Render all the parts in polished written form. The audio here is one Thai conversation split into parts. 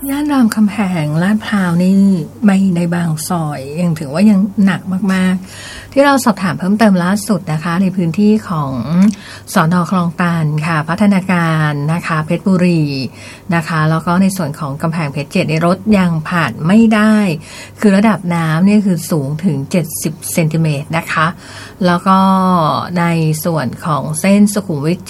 ย่านรามคำแหงลาดพร้าวนี่ไม่ในบางซอยยังถือว่ายังหนักมากๆที่เราสอบถามเพิ่มเติมล่าสุดนะคะในพื้นที่ของสน.คลองตันค่ะพัฒนาการนะคะเพชรบุรีนะคะแล้วก็ในส่วนของกำแพงเพชร7ในรถยังผ่านไม่ได้คือระดับน้ำเนี่ยคือสูงถึง70เซนติเมตรนะคะแล้วก็ในส่วนของเส้นสุขุมวิท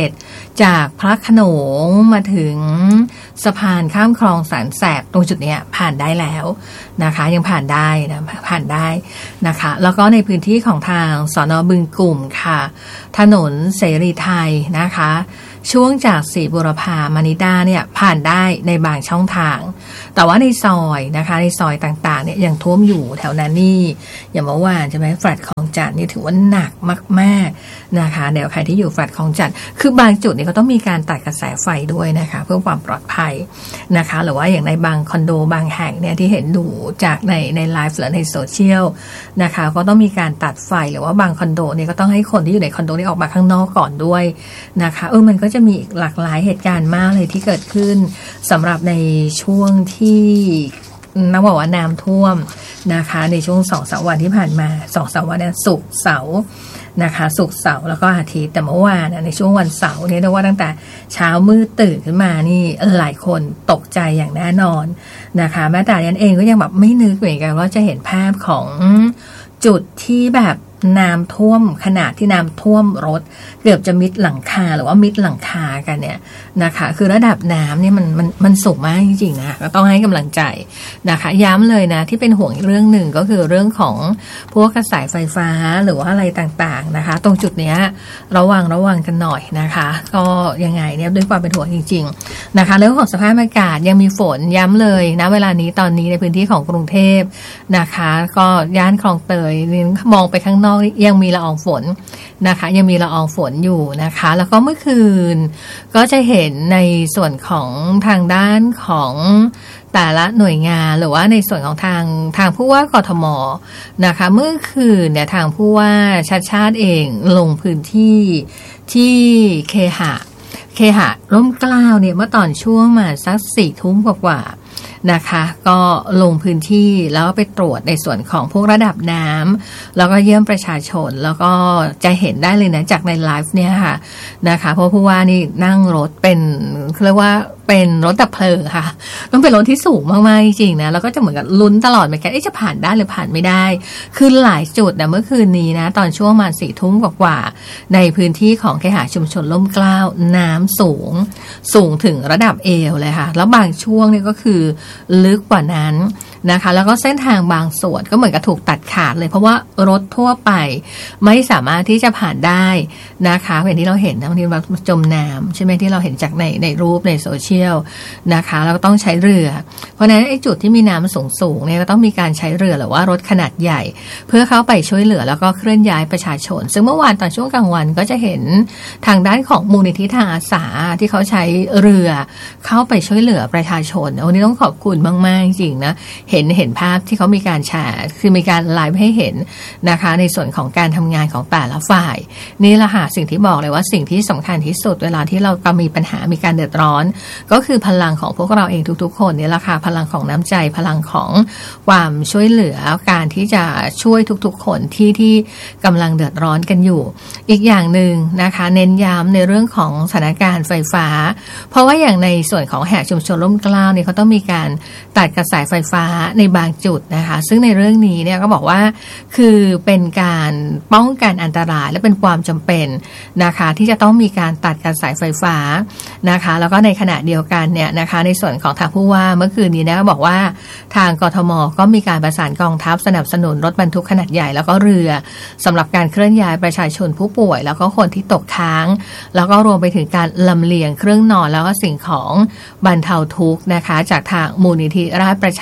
71จากพระโขนงมาถึงสะพานข้ามคลองสารแสบตรงจุดนี้ผ่านได้แล้วนะคะยังผ่านได้นะผ่านได้นะคะแล้วก็ในพื้นที่ของทางสน.บึงกลุ่มค่ะถนนเสรีไทยนะคะช่วงจากศรีบุรพามานิดาเนี่ยผ่านได้ในบางช่องทางแต่ว่าในซอยนะคะในซอยต่างๆเนี่ยยังท่วมอยู่แถวนั้นนี่อย่างเมื่อวานใช่ไหมแฟลตคลองจันทน์นี่ถือว่าหนักมากๆนะคะเดี๋ยวใครที่อยู่แฟลตคลองจันทน์คือบางจุดเนี่ยเขาต้องมีการตัดกระแสไฟด้วยนะคะเพื่อความปลอดภัยนะคะหรือว่าอย่างในบางคอนโดบางแห่งเนี่ยที่เห็นดูจากในไลฟ์หรือในโซเชียลนะคะก็ต้องมีการตัดไฟหรือว่าบางคอนโดเนี่ยก็ต้องให้คนที่อยู่ในคอนโดนี่ออกมาข้างนอกก่อนด้วยนะคะมันก็จะมีอีกหลากหลายเหตุการณ์มากเลยที่เกิดขึ้นสำหรับในช่วงที่นักบอกว่าน้ำท่วมนะคะในช่วง 2-3 วันที่ผ่านมา 2-3 วันเนี่ยศุกร์เสาร์นะคะศุกร์เสาร์แล้วก็อาทิตย์แต่เมื่อวานในช่วงวันเสาร์เนี่ยเรียกว่าตั้งแต่เช้ามืดตื่นขึ้นมานี่หลายคนตกใจอย่างแน่นอนนะคะแม้แต่ยันเองก็ยังแบบไม่นึกเหมือนกันว่าจะเห็นภาพของจุดที่แบบน้ำท่วมขนาดที่น้ำท่วมรถเกือบจะมิดหลังคาหรือว่ามิดหลังคากันเนี่ยนะคะคือระดับน้ำเนี่ยมันสูงมากจริงๆนะก็ต้องให้กำลังใจนะคะย้ำเลยนะที่เป็นห่วงอีกเรื่องหนึ่งก็คือเรื่องของพวกกระแสไฟฟ้าหรือว่าอะไรต่างๆนะคะตรงจุดเนี้ยระวังกันหน่อยนะคะก็ยังไงเนี่ยด้วยความเป็นห่วงจริงๆนะคะเรื่องของสภาพอากาศยังมีฝนย้ำเลยนะเวลานี้ตอนนี้ในพื้นที่ของกรุงเทพนะคะก็ย่านคลองเตยมองไปข้างนอกยังมีละอองฝนนะคะยังมีละอองฝนอยู่นะคะแล้วก็เมื่อคืนก็จะเห็นในส่วนของทางด้านของแต่ละหน่วยงานหรือว่าในส่วนของทางผู้ว่ากทมนะคะเมื่อคืนเนี่ยทางผู้ว่าชัดชาติเองลงพื้นที่ที่เคหะร่มเกล้าเนี่ยเมื่อตอนช่วงมาสัก 4 ทุ่มกว่านะคะก็ลงพื้นที่แล้วก็ไปตรวจในส่วนของพวกระดับน้ำแล้วก็เยี่ยมประชาชนแล้วก็จะเห็นได้เลยนะจากในไลฟ์เนี่ยค่ะนะคะเพราะผู้ว่านี่นั่งรถเป็นเรียกว่าเป็นรถดับเพลิงค่ะต้องเป็นรถที่สูงมากๆจริงๆนะแล้วก็จะเหมือนกับลุ้นตลอดเหมือนกันจะผ่านได้หรือผ่านไม่ได้คือหลายจุดนะเมื่อคืนนี้นะตอนช่วงมา 4 ทุ่มกว่าในพื้นที่ของเคหะชุมชนร่มเกล้าน้ำสูงถึงระดับเอวเลยค่ะแล้วบางช่วงนี่ก็คือลึกกว่านั้นนะคะแล้วก็เส้นทางบางส่วนก็เหมือนกับถูกตัดขาดเลยเพราะว่ารถทั่วไปไม่สามารถที่จะผ่านได้นะคะอย่างที่เราเห็นนะบางทีเราจมน้ำใช่ไหมที่เราเห็นจากในรูปในโซเชียลนะคะแล้วก็ต้องใช้เรือเพราะฉะนั้นไอ้จุดที่มีน้ำสูงเนี่ยก็ต้องมีการใช้เรือหรือว่ารถขนาดใหญ่เพื่อเข้าไปช่วยเหลือแล้วก็เคลื่อนย้ายประชาชนซึ่งเมื่อวานตอนช่วงกลางวันก็จะเห็นทางด้านของมูลนิธิทางอาสาที่เขาใช้เรือเข้าไปช่วยเหลือประชาชนวันนี้ต้องขอบคุณมากๆจริงๆนะเห็นภาพที่เขามีการแชร์คือมีการไลฟ์ให้เห็นนะคะในส่วนของการทำงานของแต่ละฝ่ายนี่แหละค่ะสิ่งที่บอกเลยว่าสิ่งที่สำคัญที่สุดเวลาที่เรามีปัญหามีการเดือดร้อนก็คือพลังของพวกเราเองทุกๆคนนี่แหละค่ะพลังของน้ำใจพลังของความช่วยเหลือการที่จะช่วยทุกๆคนที่กำลังเดือดร้อนกันอยู่อีกอย่างหนึ่งนะคะเน้นย้ำในเรื่องของสถานการณ์ไฟฟ้าเพราะว่าอย่างในส่วนของแห่ชุมชนร่มเกล้าเนี่ยเขาต้องมีการตัดกระแสไฟฟ้าในบางจุดนะคะซึ่งในเรื่องนี้เนี่ยก็บอกว่าคือเป็นการป้องกันอันตรายและเป็นความจำเป็นนะคะที่จะต้องมีการตัดกระแสไฟฟ้านะคะแล้วก็ในขณะเดียวกันเนี่ยนะคะในส่วนของทางผู้ว่าเมื่อคืนนี้นะบอกว่าทางกทมก็มีการประสานกองทัพสนับสนุนรถบรรทุกขนาดใหญ่แล้วก็เรือสำหรับการเคลื่อนย้ายประชาชนผู้ป่วยแล้วก็คนที่ตกค้างแล้วก็รวมไปถึงการลำเลียงเครื่องนอนแล้วก็สิ่งของบรรเทาทุกข์นะคะจากทางมูลนิธิราชประชานุเค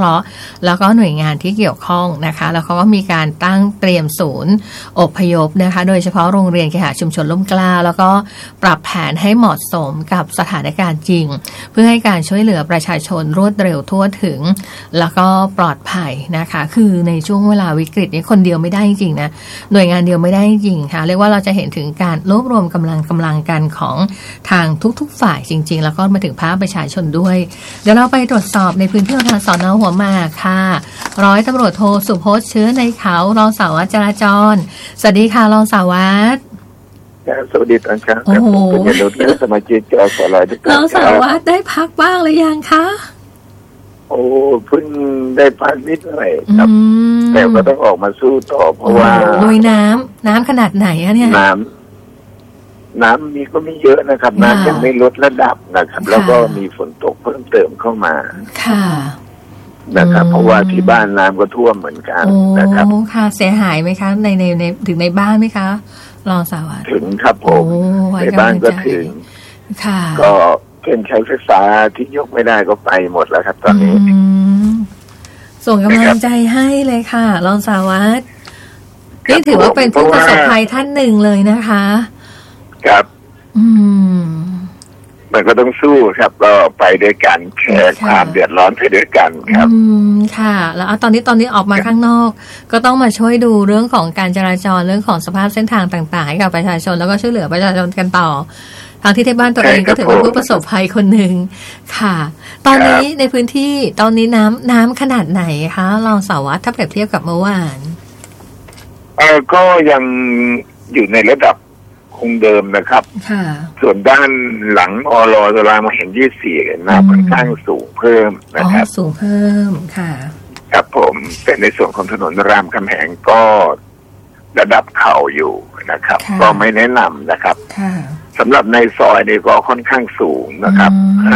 เคราะห์แล้วก็หน่วยงานที่เกี่ยวข้องนะคะแล้วเขาก็มีการตั้งเตรียมศูนย์อพยพนะคะโดยเฉพาะโรงเรียนเคหะชุมชนร่มเกล้าแล้วก็ปรับแผนให้เหมาะสมกับสถานการณ์จริงเพื่อให้การช่วยเหลือประชาชนรวดเร็วทั่วถึงแล้วก็ปลอดภัยนะคะคือในช่วงเวลาวิกฤตนี้คนเดียวไม่ได้จริงๆนะหน่วยงานเดียวไม่ได้จริงๆค่ะเรียกว่าเราจะเห็นถึงการรวบรวมกำลังกันของทางทุกๆฝ่ายจริงๆแล้วก็มาถึงภาคประชาชนด้วยเดี๋ยวเราไปตรวจสอบในพื้นที่ทางสน.หัวหมากค่ะร้อยตำรวจโทสุพจน์เชื้อในเขารองสารวัตรจราจรสวัสดีค่ะรองสารวัตรสวัสดีตอนเช้าครับผมเป็นยนุษย์และสมาชิกสลายทุกท่านรองสารวัตรได้พักบ้างหรือยังคะโอ้เพิ่งได้พักนิดหน่อยครับแต่ก็ต้องออกมาสู้ต่อเพราะว่าลุยน้ำขนาดไหนอะเนี่ยน้ำมีก็ไม่เยอะนะครับน้ำยังไม่ลดระดับนะครับแล้วก็มีฝนตกเพิ่มเติมเข้ามาค่ะนะครับเพราะว่าที่บ้านน้ำก็ท่วมเหมือนกันนะครับค่ะเสียหายไหมคะในถึงในบ้านไหมคะรองสารวัตรถึงครับผมในบ้านก็ถึงค่ะก็เครื่องใช้ไฟฟ้าที่ยกไม่ได้ก็ไปหมดแล้วครับตอนนี้ส่งกำลังใจให้เลยค่ะรองสารวัตรนี่ถือว่าเป็นผู้ประสบภัยท่านหนึ่งเลยนะคะครับมันก็ต้องสู้ครับก็ไปด้วยกันแชร์ความเดือดร้อนไปด้วยกันครับค่ะแล้วตอนนี้ออกมาข้างนอกก็ต้องมาช่วยดูเรื่องของการจราจรเรื่องของสภาพเส้นทางต่างๆให้กับประชาชนแล้วก็ช่วยเหลือประชาชนกันต่อทางที่บ้านตัวเองก็ถือว่าผู้ประสบภัยคนหนึ่งค่ะตอนนี้ในพื้นที่ตอนนี้น้ำขนาดไหนคะรองสารวัตรถ้าเปรียบเทียบกับเมื่อวานก็ยังอยู่ในระดับคงเดิมนะครับส่วนด้านหลังอรอรามเห็น24น้ำค่อนข้างสูงเพิ่มนะครับสูงเพิ่มค่ะครับผมแต่ในส่วนของถนนรามคำแหงก็ระดับเข่าอยู่นะครับก็ไม่แนะนำนะครับสำหรับในซอยนี่ก็ค่อนข้างสูงนะครับ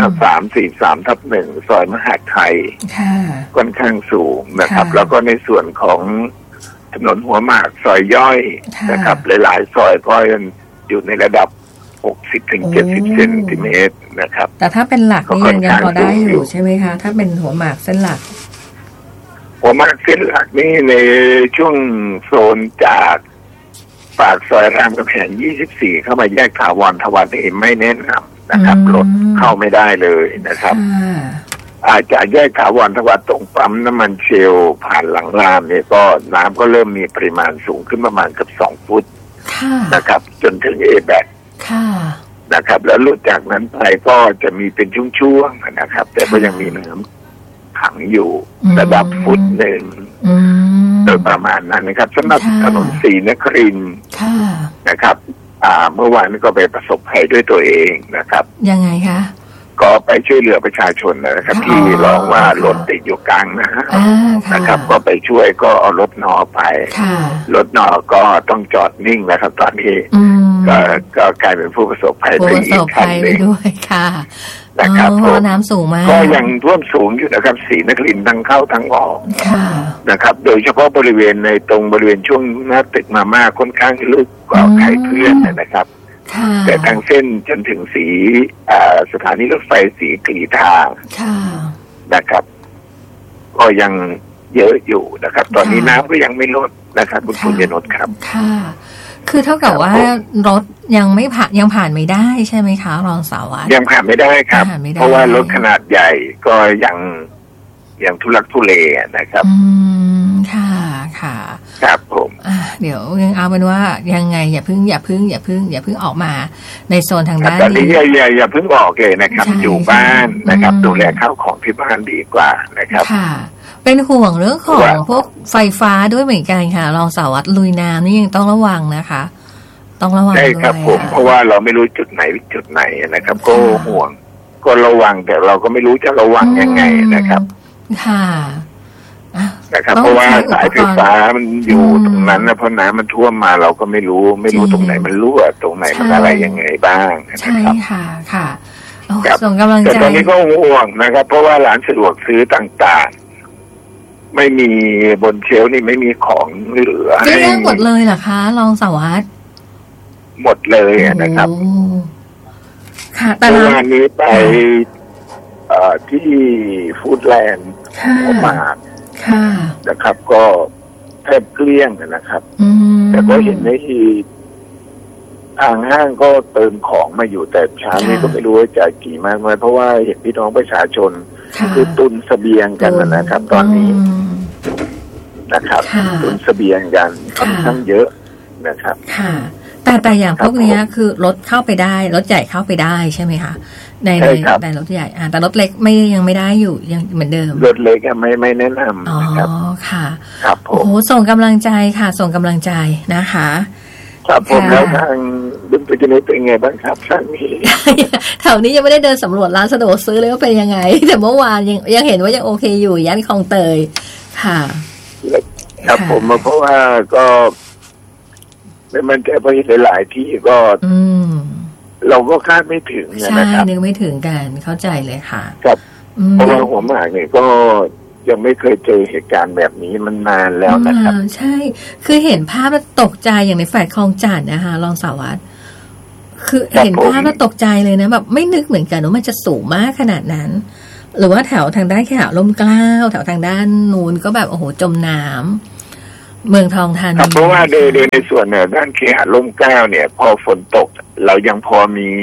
343/1ซอยมหาไทยค่อนข้างสูงนะครับแล้วก็ในส่วนของถนนหัวหมากซอยย่อยนะครับหลายๆซอยก็อยู่ในระดับ60-70เซนติเมตรนะครับแต่ถ้าเป็นหลักนี่ยังพอได้อยู่ใช่ไหมคะถ้าเป็นหัวหมากเส้นหลักหัวหมากเส้นหลักนี่ในช่วงโซนจากปากซอยรามคำแหง24เข้ามาแยกถาวรทวันนี่ไม่แนะนำนะครับรถเข้าไม่ได้เลยนะครับอาจจะแยกถาวรทวันตรงปั๊มน้ำมันเชลผ่านหลังรามเนี่ยก็น้ำก็เริ่มมีปริมาณสูงขึ้นประมาณกับ2 ฟุตนะครับจนถึงแบกนะครับแล้วลุดจากนั้นไปก็จะมีเป็นช่วงๆนะครับแต่ก็ยังมีน้ำขังอยู่ระดับฟุตหนึ่งโดยประมาณนั้นนะครับสำหรับถนนศรีนครินทร์นะครับเมื่อวานก็ไปประสบภัยด้วยตัวเองนะครับยังไงคะก็ไปช่วยเหลือประชาชนนะครับที่ร้องว่ารถติดอยู่กลางนะครับก็ไปช่วยก็เอารถนอไปรถนอก็ต้องจอดนิ่งนะครับตอนนี้ก็กลายเป็นผู้ประสบภัยไปอีกคันหนึ่งด้วยค่ะนะครับเพราะน้ำสูงมากก็ยังท่วมสูงอยู่นะครับศรีนครินทร์ทั้งเข้าทั้งออกนะครับโดยเฉพาะบริเวณในตรงบริเวณช่วงหน้าตึกมาม่าค่อนข้างลึกกว่าไข่เพื่อนนะครับแต่ทางเส้นจนถึงสีสถานีรถไฟสีกรีฑานะครับก็ยังเยอะอยู่นะครับตอนนี้น้ำก็ยังไม่ลดนะครับคุณปุญญนนท์ครับค่ะคือเท่ากับว่ารถยังผ่านไม่ได้ใช่ไหมคะรองสารวัตรยังผ่านไม่ได้ครับเพราะว่ารถขนาดใหญ่ก็ยังทุลักทุเลนะครับค่ะครับผมเดี๋ยวยังเอาเป็นว่ายังไงอย่าเพิ่งออกมาในโซนทางด้านนี้ตอนนี้อย่าเพิ่งออกเลยนะครับอยู่บ้านนะครับดูแลข้าวของที่บ้านดีกว่านะครับค่ะเป็นห่วงเรื่องของพวกไฟฟ้าด้วยเหมือนกันค่ะรองสารวัตรลุยน้ำนี่ยังต้องระวังนะคะต้องระวังใช่ครับผมเพราะว่าเราไม่รู้จุดไหนนะครับก็ห่วงก็ระวังแต่เราก็ไม่รู้จะระวังยังไงนะครับค่ะนะครับเพราะว่าสายไฟฟ้ามันอยู่ตรงนั้นนะเพราะน้ำมันท่วมมาเราก็ไม่รู้ตรงไหนมันรั่วตรงไหนมันอะไรยังไงบ้างนะครับใช่ค่ะส่งกำลังใจแต่ตอนนี้ก็ห่วงนะครับเพราะว่าร้านสะดวกซื้อต่างๆไม่มีบนเชลฟ์นี่ไม่มีของเหลือให้หมดเลยเหรอคะรองสารวัตรหมดเลยนะครับค่ะแต่เมื่อวานนี้ไปที่ฟู้ดแลนด์หัวหมากค่ะนะครับ ก็แทบเกลี้ยงนะครับแต่ก็เห็นในทางห้างก็เติมของมาอยู่แต่เช้านี้ก็ไม่รู้ว่าจะกี่มากไหมเพราะว่าเห็นพี่น้องประชาชนคือตุนเสบียงกันนะครับ ตอนนี้นะครับตุนเสบียงกันค่อนข้างเยอะนะครับค่ะแต่อย่างพวกนี้คือรถเข้าไปได้รถใหญ่เข้าไปได้ใช่ไหมคะในรถใหญ่แต่รถเล็กยังไม่ได้อยู่ยังเหมือนเดิมรถเล็กไม่แนะนำนะครับอ๋อค่ะครับผมโอ้ส่งกำลังใจค่ะส่งกำลังใจนะคะครับผมแล้วทางดุลพินิจเป็นไงบ้างครับครั้งนี้แถวนี้ยังไม่ได้เดินสำรวจร้านสะดวกซื้อเลยว่าเป็นยังไงแต่เมื่อวานยังเห็นว่ายังโอเคอยู่ย่านคลองเตยค่ะครับผมเพราะว่าก็มันจะไปหลายๆที่ก็เราก็คาดไม่ถึงนะครับใช่นึกไม่ถึงกันเข้าใจเลยค่ะครับเพราะว่าหัวหมากเนี่ยก็ยังไม่เคยเจอเหตุการณ์แบบนี้มันนานแล้วนะครับใช่คือเห็นภาพแล้วตกใจอย่างในแฟลตคลองจันทน์นะคะรองสารวัตรคือเห็นภาพแล้วตกใจเลยนะแบบไม่นึกเหมือนกันว่ามันจะสูงมากขนาดนั้นหรือว่าแถวทางด้านแถวร่มเกล้าแถวทางด้านนู้นก็แบบโอ้โหจมน้ำเมืองทองธานีเพราะว่าโดยในส่วนเนี่ยด้านเคหะร่มเกล้าเนี่ยพอฝนตกเรายังพอ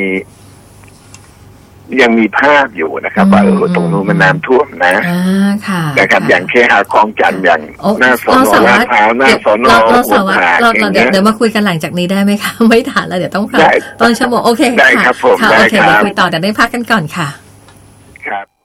ยังมีภาพอยู่นะครับว่าตรงนู้นมันน้ำท่วมนะนะครับอย่างเคหะคลองจันทน์อย่างหน้าสน.ลาดพร้าวหน้าสน. หัวหมากเดี๋ยวมาคุยกันหลังจากนี้ได้ไหมคะไม่ทันแล้วเดี๋ยวต้องพักตอนชั่วโมงโอเคได้ครับผมค่ะโอเคเดี๋ยวคุยต่อแต่ได้พักกันก่อนค่ะครับ